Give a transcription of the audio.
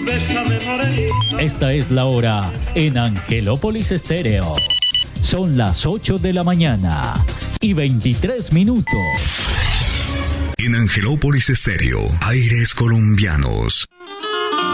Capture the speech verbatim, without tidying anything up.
Bésame, morenita. Esta es la hora en Angelópolis Estéreo. Son las ocho de la mañana y veintitrés minutos. En Angelópolis Estéreo, aires colombianos.